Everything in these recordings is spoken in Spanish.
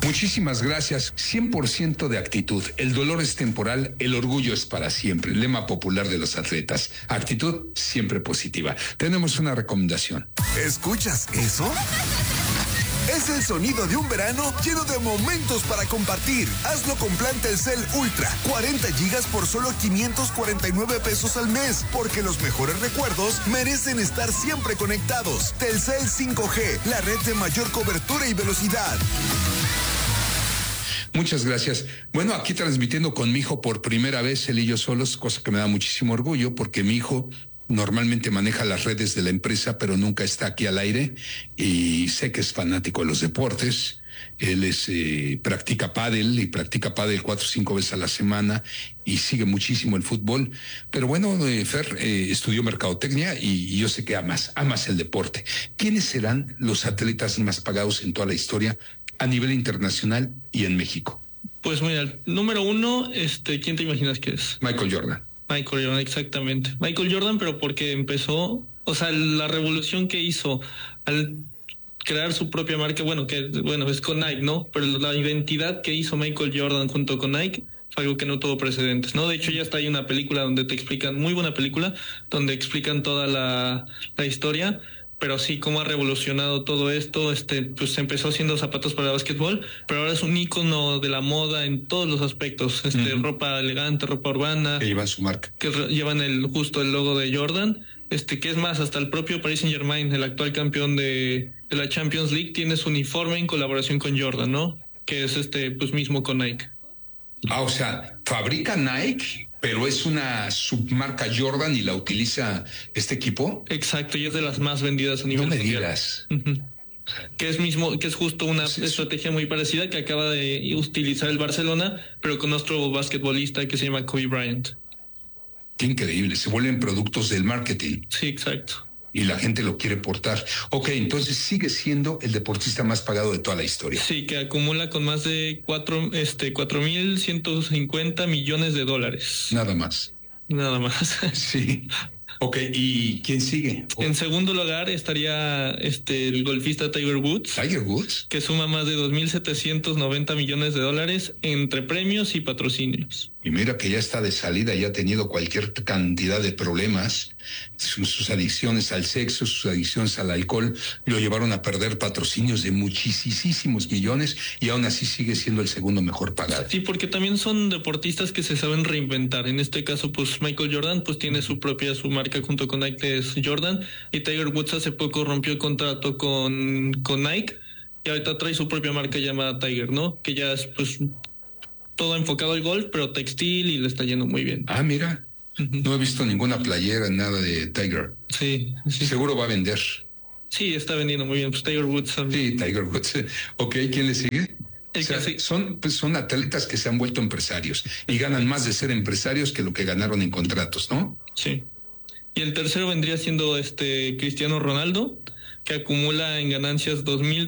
Muchísimas gracias. 100% de actitud. El dolor es temporal, el orgullo es para siempre. Lema popular de los atletas. Actitud siempre positiva. Tenemos una recomendación. ¿Escuchas eso? Es el sonido de un verano lleno de momentos para compartir. Hazlo con plan Telcel Ultra. 40 gigas por solo 549 pesos al mes. Porque los mejores recuerdos merecen estar siempre conectados. Telcel 5G, la red de mayor cobertura y velocidad. Muchas gracias. Bueno, aquí transmitiendo con mi hijo por primera vez, él y yo solos, cosa que me da muchísimo orgullo, porque mi hijo normalmente maneja las redes de la empresa, pero nunca está aquí al aire, y sé que es fanático de los deportes. Él practica pádel 4 o 5 veces a la semana y sigue muchísimo el fútbol. Pero bueno, Fer, estudió mercadotecnia y yo sé que amas el deporte. ¿Quiénes serán los atletas más pagados en toda la historia a nivel internacional y en México? Pues mira, el número uno, ¿quién te imaginas que es? Michael Jordan. Michael Jordan, exactamente. Michael Jordan, pero porque empezó, o sea, la revolución que hizo al crear su propia marca, es con Nike, ¿no? Pero la identidad que hizo Michael Jordan junto con Nike fue algo que no tuvo precedentes, ¿no? De hecho, ya está ahí una película donde te explican, muy buena película, donde explican toda la historia. Pero sí, cómo ha revolucionado todo esto. Pues empezó haciendo zapatos para básquetbol, pero ahora es un ícono de la moda en todos los aspectos. Ropa elegante, ropa urbana. Que llevan su marca. Que llevan justo el logo de Jordan. Que es más, hasta el propio Paris Saint-Germain, el actual campeón de la Champions League, tiene su uniforme en colaboración con Jordan, ¿no? Que es pues mismo con Nike. Ah, o sea, fabrica Nike, pero es una submarca Jordan y la utiliza este equipo. Exacto, y es de las más vendidas a nivel mundial. No me digas. Que es justo una estrategia muy parecida que acaba de utilizar el Barcelona, pero con otro basquetbolista que se llama Kobe Bryant. Qué increíble, se vuelven productos del marketing. Sí, exacto. Y la gente lo quiere portar. Ok, entonces sigue siendo el deportista más pagado de toda la historia. Sí, que acumula con más de 4,150 millones de dólares. Nada más. Nada más. Sí. Ok, ¿y quién sigue? En segundo lugar estaría el golfista Tiger Woods. Tiger Woods. Que suma más de 2,790 millones de dólares entre premios y patrocinios. Y mira que ya está de salida, ya ha tenido cualquier cantidad de problemas. Sus adicciones al sexo, sus adicciones al alcohol, lo llevaron a perder patrocinios de muchísimos millones y aún así sigue siendo el segundo mejor pagado. Sí, porque también son deportistas que se saben reinventar. En este caso, pues Michael Jordan pues tiene su marca junto con Nike, que es Jordan, y Tiger Woods hace poco rompió el contrato con Nike y ahorita trae su propia marca llamada Tiger, ¿no? Que ya es pues todo enfocado al golf, pero textil, y le está yendo muy bien. Ah, mira, no he visto ninguna playera, nada de Tiger. Sí. Seguro va a vender. Sí, está vendiendo muy bien, pues Tiger Woods también. Sí, Tiger Woods. Ok, ¿quién le sigue? O sea, son atletas que se han vuelto empresarios y ganan más de ser empresarios que lo que ganaron en contratos, ¿no? Sí. Y el tercero vendría siendo Cristiano Ronaldo, que acumula en ganancias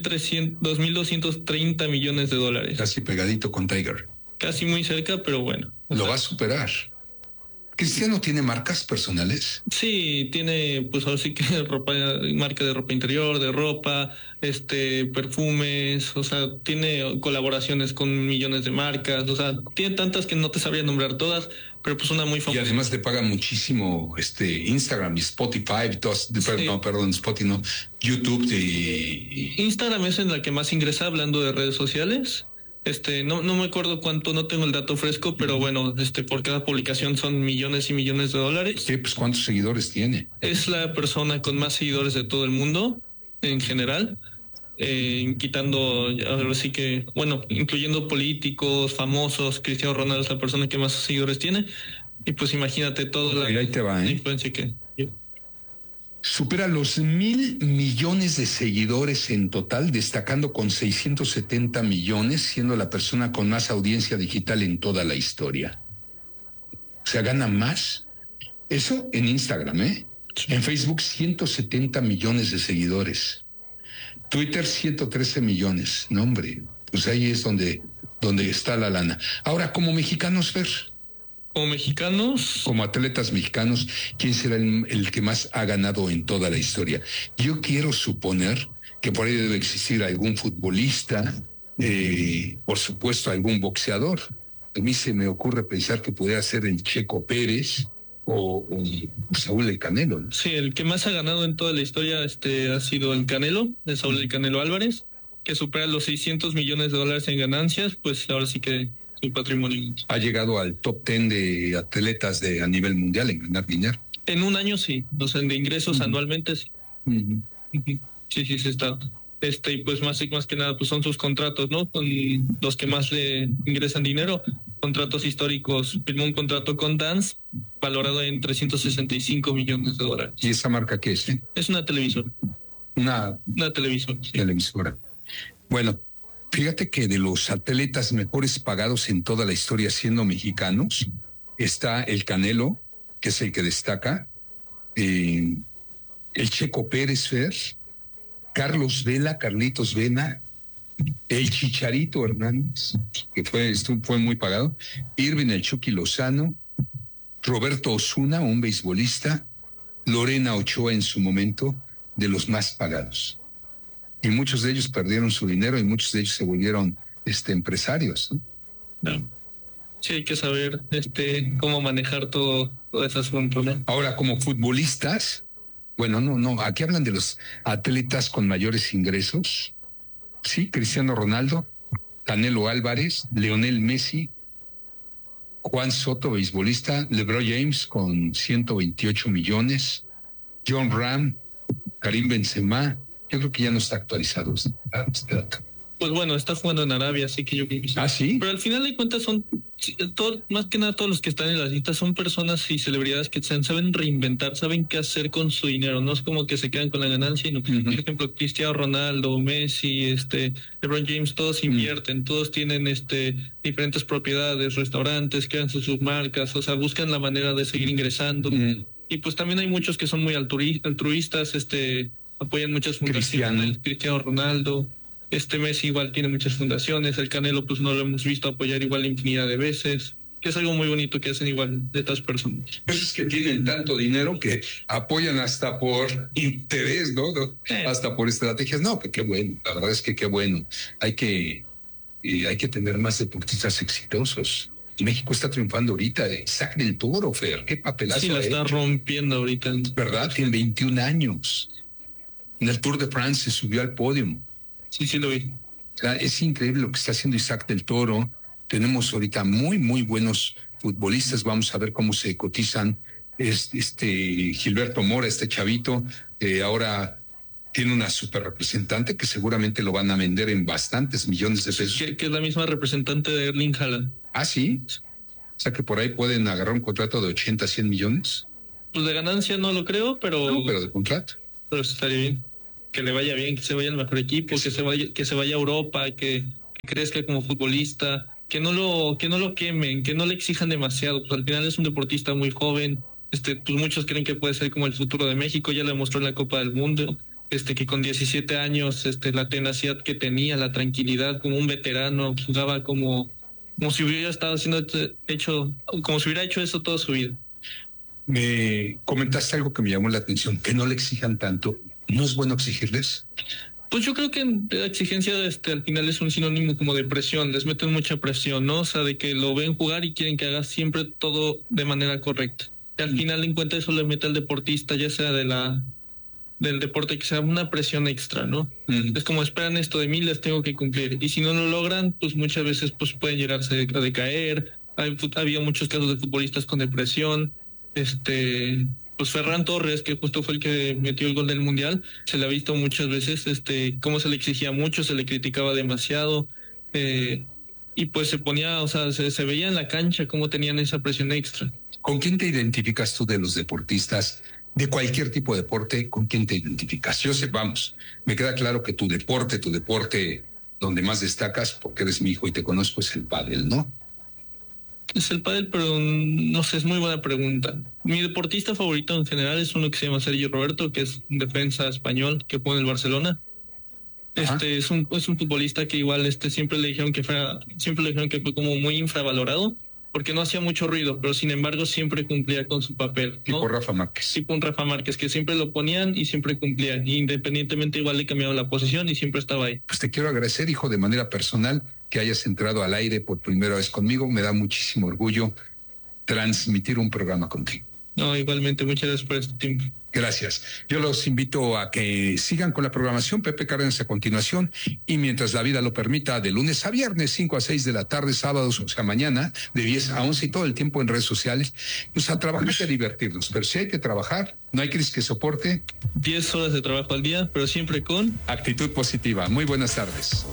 2,230 millones de dólares. Casi pegadito con Tiger. Casi muy cerca, pero bueno. Lo va a superar. ¿Cristiano tiene marcas personales? Sí, tiene, pues ahora sí que marca de ropa interior, de ropa, perfumes, o sea, tiene colaboraciones con millones de marcas, o sea, tiene tantas que no te sabría nombrar todas, pero pues una muy famosa. Y además te paga muchísimo Instagram y Spotify y todas, sí. Spotify no, YouTube Instagram es en la que más ingresa, hablando de redes sociales. No me acuerdo cuánto, no tengo el dato fresco, pero bueno, por cada publicación son millones y millones de dólares. Sí, pues ¿cuántos seguidores tiene? Es la persona con más seguidores de todo el mundo, en general, quitando, ahora sí que, bueno, incluyendo políticos, famosos. Cristiano Ronaldo es la persona que más seguidores tiene, y pues imagínate toda la influencia que... Supera los 1,000 millones de seguidores en total, destacando con 670 millones, siendo la persona con más audiencia digital en toda la historia. O sea, gana más. Eso en Instagram, ¿eh? Sí. En Facebook, 170 millones de seguidores. Twitter, 113 millones. No, hombre, pues ahí es donde está la lana. Ahora, como mexicanos, Fer. Como mexicanos. Como atletas mexicanos, ¿quién será el que más ha ganado en toda la historia? Yo quiero suponer que por ahí debe existir algún futbolista Por supuesto, algún boxeador. A mí se me ocurre pensar que pudiera ser el Checo Pérez o Saúl El Canelo, ¿no? Sí, el que más ha ganado en toda la historia ha sido el Canelo, de Saúl El Canelo Álvarez, que supera los $600 millones en ganancias, pues ahora sí que su patrimonio. Ha llegado al top 10 de atletas a nivel mundial en ganar dinero. En un año sí, o sea, de ingresos anualmente sí. Sí, se está. Y pues más que nada pues son sus contratos, ¿no? Con los que más le ingresan dinero, contratos históricos. Firmó un contrato con Dance valorado en $365 millones. ¿Y esa marca qué es? Es una televisora. Una televisora. Sí. Televisora. Bueno, fíjate que de los atletas mejores pagados en toda la historia siendo mexicanos, está el Canelo, que es el que destaca, el Checo Pérez, Fer, Carlos Vela, Carlitos Vela, el Chicharito Hernández, que fue muy pagado, Irving el Chucky Lozano, Roberto Osuna, un beisbolista, Lorena Ochoa en su momento, de los más pagados. Y muchos de ellos perdieron su dinero y muchos de ellos se volvieron empresarios, ¿no? No. Sí, hay que saber cómo manejar todo ese asunto, ¿no? Ahora, como futbolistas, bueno, no, aquí hablan de los atletas con mayores ingresos. Sí, Cristiano Ronaldo, Canelo Álvarez, Lionel Messi, Juan Soto, beisbolista, LeBron James con 128 millones, John Ram, Karim Benzema. Yo creo que ya no está actualizado este dato. Pues bueno, está jugando en Arabia, así que yo creo que sí. ¿Ah, sí? Pero al final de cuentas más que nada todos los que están en la lista son personas y celebridades que saben reinventar, saben qué hacer con su dinero. No es como que se quedan con la ganancia, por ejemplo, Cristiano Ronaldo, Messi, LeBron James, todos invierten, todos tienen diferentes propiedades, restaurantes, crean sus marcas, o sea, buscan la manera de seguir ingresando. Y pues también hay muchos que son muy altruistas, apoyan muchas fundaciones. Cristiano Ronaldo, Messi igual tiene muchas fundaciones, el Canelo pues no lo hemos visto apoyar igual infinidad de veces, que es algo muy bonito que hacen igual de estas personas. Pues es que tienen tanto dinero que apoyan hasta por interés, ¿no? Hasta por estrategias. No, pues qué bueno, la verdad es que qué bueno. Hay que tener más deportistas exitosos. México está triunfando ahorita. Isaac del Toro, Fer, qué papelazo. Sí, la está rompiendo ahorita. ¿Verdad? Tiene 21 años. En el Tour de France se subió al podio. Sí, lo vi. Es increíble lo que está haciendo Isaac del Toro. Tenemos ahorita muy, muy buenos futbolistas. Vamos a ver cómo se cotizan. Gilberto Mora, chavito, ahora tiene una super representante que seguramente lo van a vender en bastantes millones de pesos. Que es la misma representante de Erling Haaland. Ah, sí. O sea que por ahí pueden agarrar un contrato de 80 a 100 millones. Pues de ganancia no lo creo, pero... No, pero de contrato. Pero estaría bien. Que le vaya bien, que se vaya al mejor equipo, que se vaya a Europa, que crezca como futbolista, que no lo quemen, que no le exijan demasiado. Pues al final es un deportista muy joven. Pues muchos creen que puede ser como el futuro de México. Ya lo demostró en la Copa del Mundo. Que con 17 años, la tenacidad que tenía, la tranquilidad, como un veterano, jugaba como si hubiera estado como si hubiera hecho eso toda su vida. Me comentaste algo que me llamó la atención, que no le exijan tanto. ¿No es bueno exigirles? Pues yo creo que la exigencia al final es un sinónimo como de presión, les meten mucha presión, ¿no? O sea, de que lo ven jugar y quieren que haga siempre todo de manera correcta. Y al final en cuenta eso le mete al deportista, ya sea del deporte, que sea una presión extra, ¿no? Es como esperan esto de mí, les tengo que cumplir. Y si no lo logran, pues muchas veces pues pueden llegarse a decaer. Había muchos casos de futbolistas con depresión. Pues Ferran Torres, que justo fue el que metió el gol del Mundial, se le ha visto muchas veces cómo se le exigía mucho, se le criticaba demasiado, y pues se ponía, o sea, se veía en la cancha cómo tenían esa presión extra. ¿Con quién te identificas tú de los deportistas, de cualquier tipo de deporte? ¿Con quién te identificas? Yo sé, vamos, me queda claro que tu deporte donde más destacas, porque eres mi hijo y te conozco, es el pádel, ¿no? Es el pádel, pero no sé, es muy buena pregunta. Mi deportista favorito en general es uno que se llama Sergio Roberto, que es un defensa español que juega en el Barcelona. Es un futbolista que igual siempre le dijeron que fue como muy infravalorado, porque no hacía mucho ruido, pero sin embargo siempre cumplía con su papel, ¿no? Tipo Rafa Márquez. Tipo un Rafa Márquez, que siempre lo ponían y siempre cumplía, independientemente igual le cambiaba la posición y siempre estaba ahí. Pues te quiero agradecer, hijo, de manera personal, que hayas entrado al aire por primera vez conmigo. Me da muchísimo orgullo transmitir un programa contigo. No, igualmente, muchas gracias por este tiempo. Gracias. Yo los invito a que sigan con la programación. Pepe Cárdenas a continuación, y mientras la vida lo permita, de lunes a viernes, 5 a 6 de la tarde, sábados, o sea, mañana, de 10 a 11 y todo el tiempo en redes sociales, pues a trabajar y a divertirnos. Pero si hay que trabajar, no hay crisis que soporte. 10 horas de trabajo al día, pero siempre con actitud positiva. Muy buenas tardes.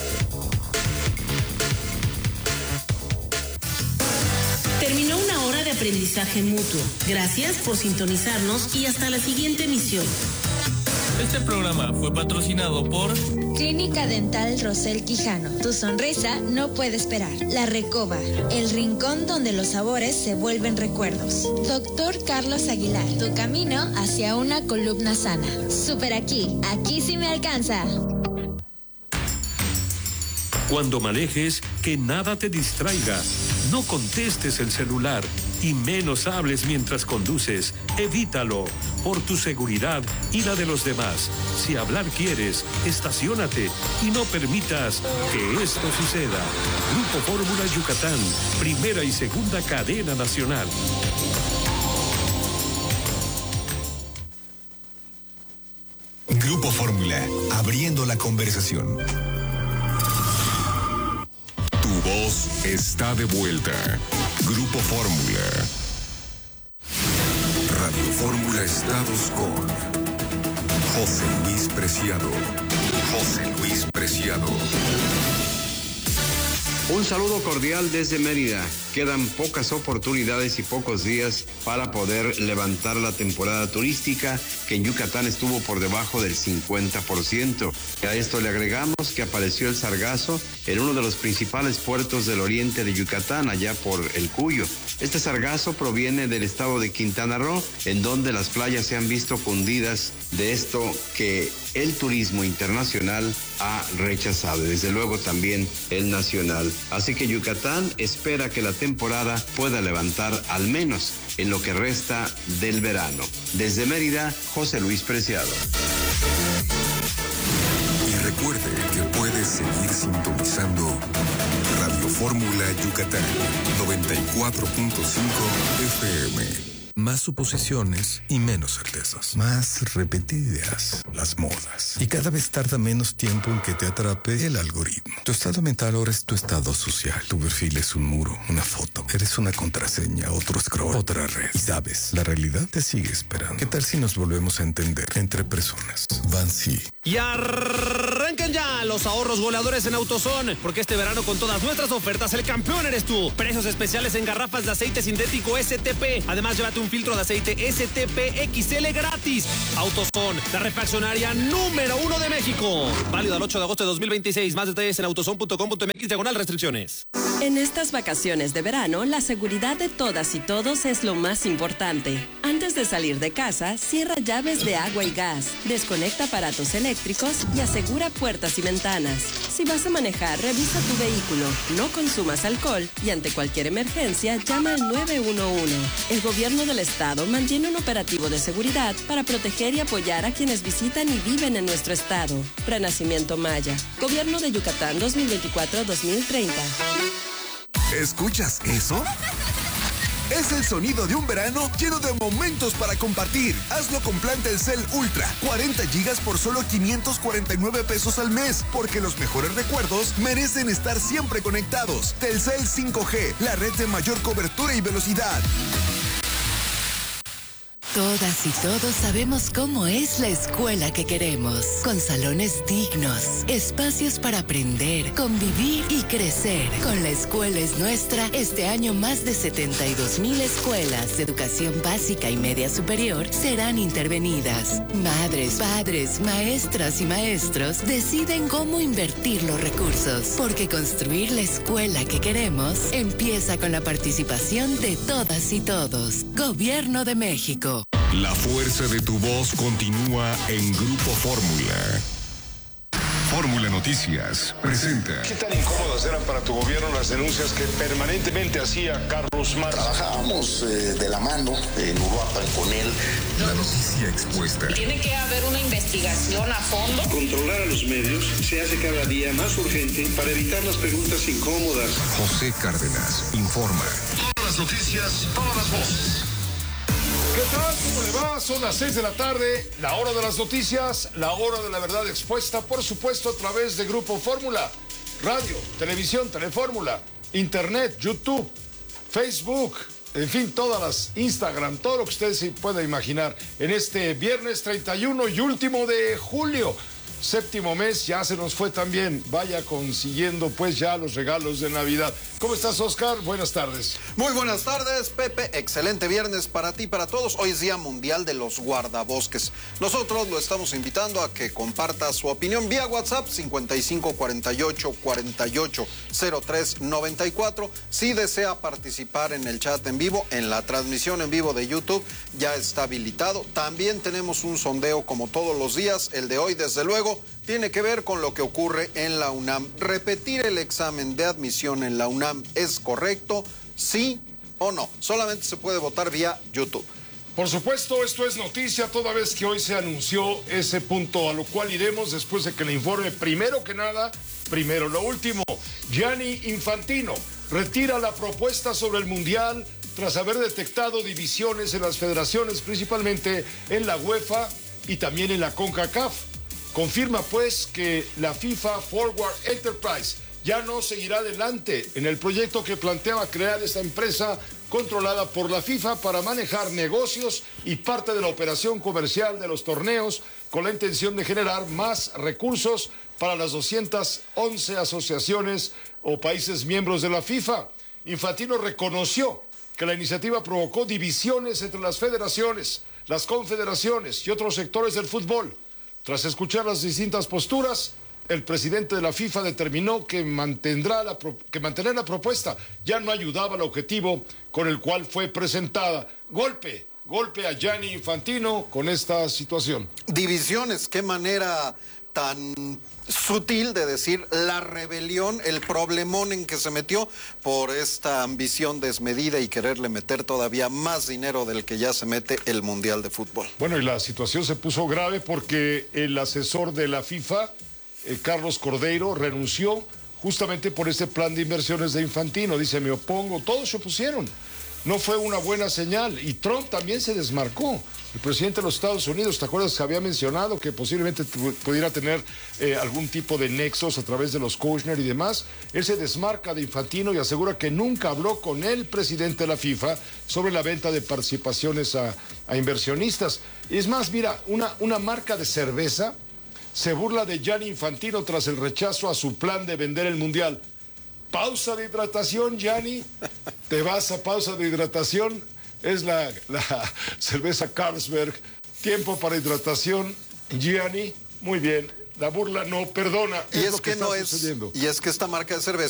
Terminó una hora de aprendizaje mutuo. Gracias por sintonizarnos y hasta la siguiente emisión. Este programa fue patrocinado por Clínica Dental Rosel Quijano. Tu sonrisa no puede esperar. La Recoba, el rincón donde los sabores se vuelven recuerdos. Doctor Carlos Aguilar, tu camino hacia una columna sana. Super aquí sí me alcanza. Cuando manejes, que nada te distraiga. No contestes el celular y menos hables mientras conduces. Evítalo, por tu seguridad y la de los demás. Si hablar quieres, estaciónate y no permitas que esto suceda. Grupo Fórmula Yucatán, primera y segunda cadena nacional. Grupo Fórmula, abriendo la conversación. Tu voz está de vuelta. Grupo Fórmula. Radio Fórmula Estados con José Luis Preciado. José Luis Preciado. Un saludo cordial desde Mérida. Quedan pocas oportunidades y pocos días para poder levantar la temporada turística, que en Yucatán estuvo por debajo del 50%. A esto le agregamos que apareció el sargazo en uno de los principales puertos del oriente de Yucatán, allá por el Cuyo. Este sargazo proviene del estado de Quintana Roo, en donde las playas se han visto cundidas de esto que el turismo internacional ha rechazado, desde luego también el nacional. Así que Yucatán espera que la temporada pueda levantar al menos en lo que resta del verano. Desde Mérida, José Luis Preciado. Y recuerde que puede seguir sintonizando Radio Fórmula Yucatán 94.5 FM. Más suposiciones y menos certezas. Más repetidas las modas. Y cada vez tarda menos tiempo en que te atrape el algoritmo. Tu estado mental ahora es tu estado social. Tu perfil es un muro, una foto. Eres una contraseña, otro scroll, otra red. Y sabes, la realidad te sigue esperando. ¿Qué tal si nos volvemos a entender entre personas? Bansi. Y arrancan ya los ahorros goleadores en AutoZone, porque este verano con todas nuestras ofertas el campeón eres tú. Precios especiales en garrafas de aceite sintético STP. Además, llévate un filtro de aceite STP XL gratis. AutoZone, la refaccionaria número 1 de México. Válido al 8 de agosto de 2026. Más detalles en autozone.com.mx/restricciones. En estas vacaciones de verano, la seguridad de todas y todos es lo más importante. Antes de salir de casa, cierra llaves de agua y gas, desconecta aparatos eléctricos y asegura puertas y ventanas. Si vas a manejar, revisa tu vehículo, no consumas alcohol y ante cualquier emergencia, llama al 911. El gobierno del estado mantiene un operativo de seguridad para proteger y apoyar a quienes visitan y viven en nuestro estado. Renacimiento Maya. Gobierno de Yucatán 2024-2030. ¿Escuchas eso? Es el sonido de un verano lleno de momentos para compartir. Hazlo con plan Telcel Ultra. 40 gigas por solo 549 pesos al mes. Porque los mejores recuerdos merecen estar siempre conectados. Telcel 5G, la red de mayor cobertura y velocidad. Todas y todos sabemos cómo es la escuela que queremos, con salones dignos, espacios para aprender, convivir y crecer. Con La Escuela es Nuestra, este año más de 72,000 escuelas de educación básica y media superior serán intervenidas. Madres, padres, maestras y maestros deciden cómo invertir los recursos, porque construir la escuela que queremos empieza con la participación de todas y todos. Gobierno de México. La fuerza de tu voz continúa en Grupo Fórmula. Fórmula Noticias presenta. ¿Qué tan incómodas eran para tu gobierno las denuncias que permanentemente hacía Carlos Marx? Trabajábamos de la mano en Uruapan con él. La noticia expuesta. Tiene que haber una investigación a fondo. Controlar a los medios se hace cada día más urgente para evitar las preguntas incómodas. José Cárdenas informa. Todas las noticias, todas las voces. ¿Qué tal? ¿Cómo le va? Son las 6 de la tarde, la hora de las noticias, la hora de la verdad expuesta, por supuesto, a través de Grupo Fórmula, radio, televisión, Telefórmula, internet, YouTube, Facebook, en fin, todas las Instagram, todo lo que usted se pueda imaginar en este viernes 31 y último de julio. Séptimo mes, ya se nos fue también. Vaya consiguiendo pues ya los regalos de Navidad. ¿Cómo estás, Oscar? Buenas tardes. Muy buenas tardes, Pepe. Excelente viernes para ti, para todos. Hoy es Día Mundial de los Guardabosques. Nosotros lo estamos invitando a que comparta su opinión vía WhatsApp 5548-480394. Si desea participar en el chat en vivo, en la transmisión en vivo de YouTube, ya está habilitado. También tenemos un sondeo como todos los días. El de hoy, desde luego, tiene que ver con lo que ocurre en la UNAM. ¿Repetir el examen de admisión en la UNAM es correcto? ¿Sí o no? Solamente se puede votar vía YouTube. Por supuesto, esto es noticia toda vez que hoy se anunció ese punto, a lo cual iremos después de que le informe primero que nada, primero lo último. Gianni Infantino retira la propuesta sobre el Mundial tras haber detectado divisiones en las federaciones, principalmente en la UEFA y también en la CONCACAF. Confirma pues que la FIFA Forward Enterprise ya no seguirá adelante en el proyecto que planteaba crear esta empresa controlada por la FIFA para manejar negocios y parte de la operación comercial de los torneos con la intención de generar más recursos para las 211 asociaciones o países miembros de la FIFA. Infantino reconoció que la iniciativa provocó divisiones entre las federaciones, las confederaciones y otros sectores del fútbol. Tras escuchar las distintas posturas, el presidente de la FIFA determinó que mantener la propuesta ya no ayudaba al objetivo con el cual fue presentada. Golpe a Gianni Infantino con esta situación. Divisiones, qué manera tan sutil de decir la rebelión, el problemón en que se metió por esta ambición desmedida y quererle meter todavía más dinero del que ya se mete el Mundial de Fútbol. Bueno, y la situación se puso grave porque el asesor de la FIFA, Carlos Cordeiro, renunció justamente por este plan de inversiones de Infantino. Dice, me opongo, todos se opusieron. No fue una buena señal. Y Trump también se desmarcó. El presidente de los Estados Unidos, ¿te acuerdas que había mencionado que posiblemente pudiera tener algún tipo de nexos a través de los Kushner y demás? Él se desmarca de Infantino y asegura que nunca habló con el presidente de la FIFA sobre la venta de participaciones a inversionistas. Es más, mira, una marca de cerveza se burla de Gianni Infantino tras el rechazo a su plan de vender el Mundial. Pausa de hidratación, Gianni. Te vas a pausa de hidratación. Es la cerveza Carlsberg. Tiempo para hidratación, Gianni. Muy bien. La burla no perdona. Y es que esta marca de cerveza